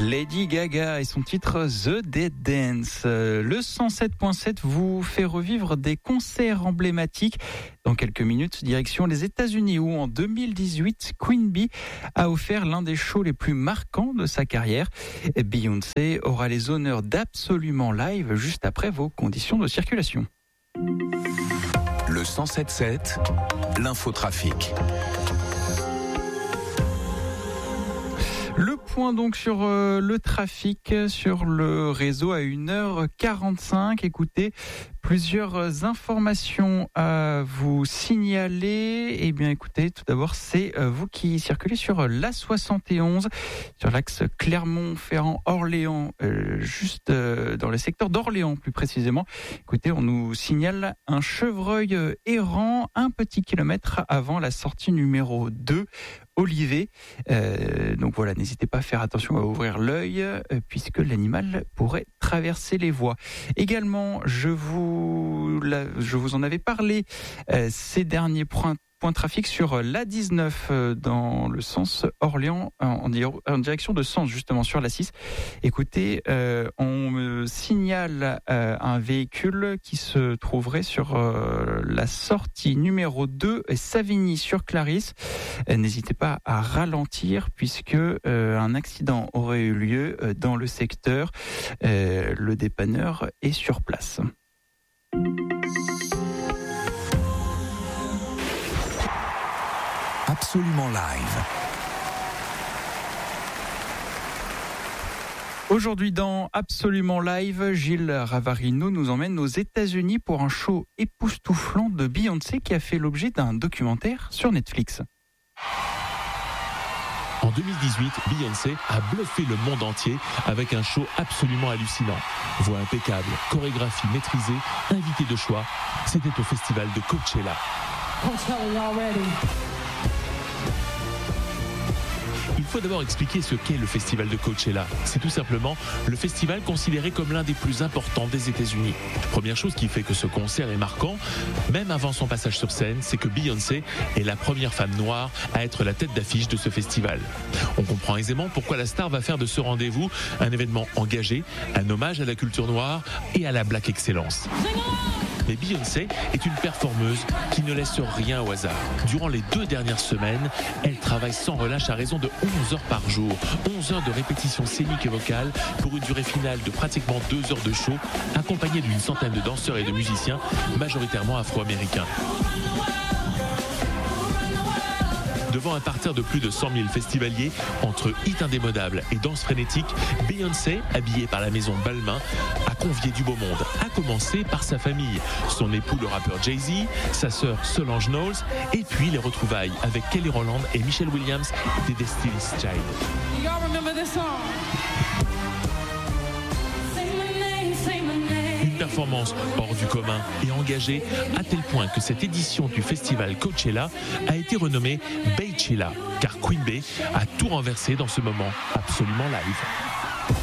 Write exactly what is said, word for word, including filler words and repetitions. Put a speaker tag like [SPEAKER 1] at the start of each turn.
[SPEAKER 1] Lady Gaga et son titre The Dead Dance. Le cent sept virgule sept vous fait revivre des concerts emblématiques. Dans quelques minutes, direction les États-Unis où en deux mille dix-huit, Queen Bee a offert l'un des shows les plus marquants de sa carrière. Beyoncé aura les honneurs d'Absolument Live juste après vos conditions de circulation.
[SPEAKER 2] Le cent sept virgule sept, l'infotrafic.
[SPEAKER 1] Le point donc sur euh, le trafic sur le réseau à une heure quarante-cinq. Écoutez, plusieurs informations à vous signaler. Eh bien, écoutez, tout d'abord, c'est euh, vous qui circulez sur l'A soixante et onze, sur l'axe Clermont-Ferrand-Orléans, euh, juste euh, dans le secteur d'Orléans plus précisément. Écoutez, on nous signale un chevreuil errant un petit kilomètre avant la sortie numéro deux. Olivet. Euh, donc voilà, n'hésitez pas à faire attention à ouvrir l'œil euh, puisque l'animal pourrait traverser les voies. Également, je vous, la, je vous en avais parlé euh, ces derniers points. Point de trafic sur l'A dix-neuf dans le sens Orléans en, en direction de Sens, justement sur l'A six. Écoutez, euh, on me signale euh, un véhicule qui se trouverait sur euh, la sortie numéro deux Savigny sur Clarisse. Euh, n'hésitez pas à ralentir puisque euh, un accident aurait eu lieu dans le secteur. Euh, le dépanneur est sur place.
[SPEAKER 2] Absolument Live.
[SPEAKER 1] Aujourd'hui dans Absolument Live, Gilles Ravarino nous emmène aux États-Unis pour un show époustouflant de Beyoncé qui a fait l'objet d'un documentaire sur Netflix.
[SPEAKER 3] En deux mille dix-huit, Beyoncé a bluffé le monde entier avec un show absolument hallucinant. Voix impeccable, chorégraphie maîtrisée, invité de choix, c'était au festival de Coachella. Il faut d'abord expliquer ce qu'est le festival de Coachella. C'est tout simplement le festival considéré comme l'un des plus importants des États-Unis. Première chose qui fait que ce concert est marquant, même avant son passage sur scène, c'est que Beyoncé est la première femme noire à être la tête d'affiche de ce festival. On comprend aisément pourquoi la star va faire de ce rendez-vous un événement engagé, un hommage à la culture noire et à la Black Excellence. Mais Beyoncé est une performeuse qui ne laisse rien au hasard. Durant les deux dernières semaines, elle travaille sans relâche à raison de onze heures par jour. onze heures de répétition scénique et vocale pour une durée finale de pratiquement deux heures de show, accompagnée d'une centaine de danseurs et de musiciens, majoritairement afro-américains. Devant un parterre de plus de cent mille festivaliers, entre hits indémodables et danse frénétique, Beyoncé, habillée par la maison Balmain, a convié du beau monde, à commencer par sa famille, son époux le rappeur Jay-Z, sa sœur Solange Knowles, et puis les retrouvailles avec Kelly Rowland et Michelle Williams des Destiny's Child.
[SPEAKER 4] Y'all remember this song?
[SPEAKER 3] Performance hors du commun et engagée à tel point que cette édition du festival Coachella a été renommée Beychella, car Queen Bee a tout renversé dans ce moment absolument live.